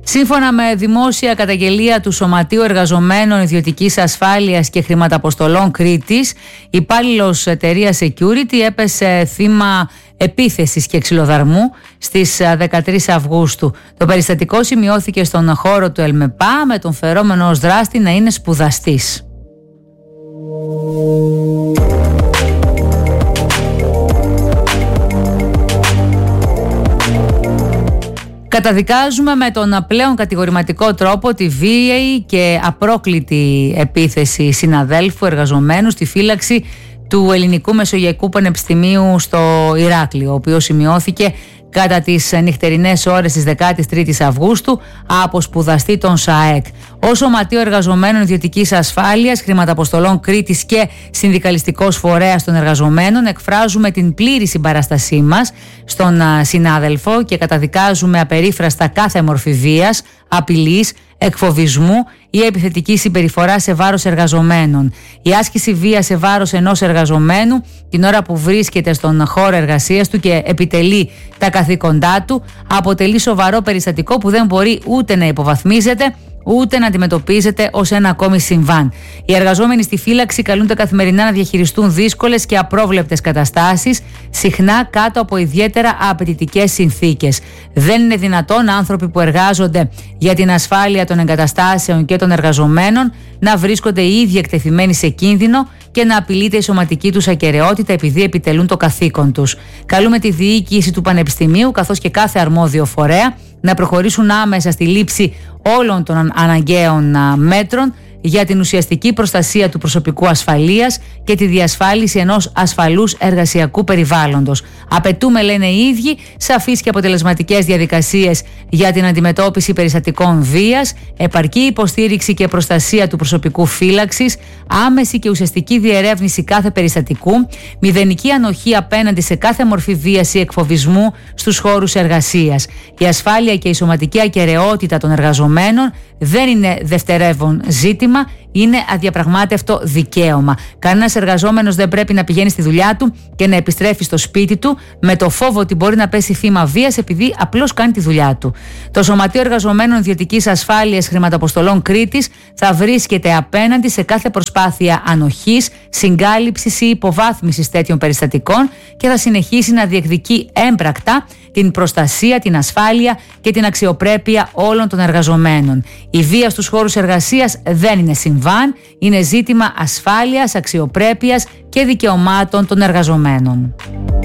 Σύμφωνα με δημόσια καταγγελία του Σωματείου Εργαζομένων Ιδιωτικής Ασφάλειας και Χρηματαποστολών Κρήτης, υπάλληλος εταιρείας Security έπεσε θύμα επίθεσης και ξυλοδαρμού στις 13 Αυγούστου. Το περιστατικό σημειώθηκε στον χώρο του ΕΛΜΕΠΑ, με τον φερόμενο ως δράστη να είναι σπουδαστής. Καταδικάζουμε με τον πλέον κατηγορηματικό τρόπο τη βίαιη και απρόκλητη επίθεση συναδέλφου εργαζομένου στη φύλαξη του Ελληνικού Μεσογειακού Πανεπιστημίου στο Ηράκλειο, ο οποίος σημειώθηκε κατά τις νυχτερινές ώρες της 13ης Αυγούστου από σπουδαστή των ΣΑΕΚ. Ως Σωματείο Εργαζομένων Ιδιωτικής Ασφάλειας, Χρηματαποστολών Κρήτης και Συνδικαλιστικός Φορέας των Εργαζομένων, εκφράζουμε την πλήρη συμπαράστασή μας στον συνάδελφο και καταδικάζουμε απερίφραστα κάθε μορφή βίας, απειλής, εκφοβισμού ή επιθετική συμπεριφορά σε βάρος εργαζομένων. Η άσκηση βίας σε βάρος ενός εργαζομένου την ώρα που βρίσκεται στον χώρο εργασίας του και επιτελεί τα καθήκοντά του αποτελεί σοβαρό περιστατικό που δεν μπορεί ούτε να υποβαθμίζεται ούτε να αντιμετωπίζεται ως ένα ακόμη συμβάν. Οι εργαζόμενοι στη φύλαξη καλούνται καθημερινά να διαχειριστούν δύσκολες και απρόβλεπτες καταστάσεις, συχνά κάτω από ιδιαίτερα απαιτητικές συνθήκες. Δεν είναι δυνατόν άνθρωποι που εργάζονται για την ασφάλεια των εγκαταστάσεων και των εργαζομένων να βρίσκονται οι ίδιοι εκτεθειμένοι σε κίνδυνο και να απειλείται η σωματική τους ακεραιότητα επειδή επιτελούν το καθήκον τους. Καλούμε τη διοίκηση του Πανεπιστημίου καθώς και κάθε αρμόδιο φορέα να προχωρήσουν άμεσα στη λήψη όλων των αναγκαίων μέτρων για την ουσιαστική προστασία του προσωπικού ασφαλείας και τη διασφάλιση ενός ασφαλούς εργασιακού περιβάλλοντος. Απαιτούμε, λένε οι ίδιοι, σαφείς και αποτελεσματικές διαδικασίες για την αντιμετώπιση περιστατικών βίας, επαρκή υποστήριξη και προστασία του προσωπικού φύλαξης, άμεση και ουσιαστική διερεύνηση κάθε περιστατικού, μηδενική ανοχή απέναντι σε κάθε μορφή βίας ή εκφοβισμού στους χώρους εργασίας. Η ασφάλεια και η σωματική ακεραιότητα των εργαζομένων δεν είναι δευτερεύον ζήτημα, είναι αδιαπραγμάτευτο δικαίωμα. Κανένας εργαζόμενος δεν πρέπει να πηγαίνει στη δουλειά του και να επιστρέφει στο σπίτι του με το φόβο ότι μπορεί να πέσει θύμα βίας επειδή απλώς κάνει τη δουλειά του. Το Σωματείο Εργαζομένων Ιδιωτικής Ασφάλειας Χρηματαποστολών Κρήτης θα βρίσκεται απέναντι σε κάθε προσπάθεια ανοχής, συγκάλυψης ή υποβάθμισης τέτοιων περιστατικών και θα συνεχίσει να διεκδικεί έμπρακτα την προστασία, την ασφάλεια και την αξιοπρέπεια όλων των εργαζομένων. Η βία στους χώρους εργασίας δεν είναι συμβάν, είναι ζήτημα ασφάλειας, αξιοπρέπειας και δικαιωμάτων των εργαζομένων.